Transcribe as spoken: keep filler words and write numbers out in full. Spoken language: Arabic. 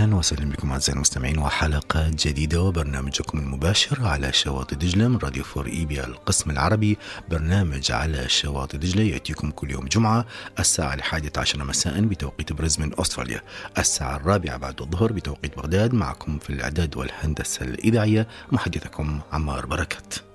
أهلا وسهلا بكم أعزائي المستمعين وحلقات جديدة وبرنامجكم المباشر على شواطئ دجلة من راديو فور إيبيا القسم العربي. برنامج على شواطئ دجلة يأتيكم كل يوم جمعة الساعة الحادية عشر مساء بتوقيت بريزبن أستراليا، الساعة الرابعة بعد الظهر بتوقيت بغداد. معكم في الإعداد والهندسة الإذاعية محدثكم عمار بركات.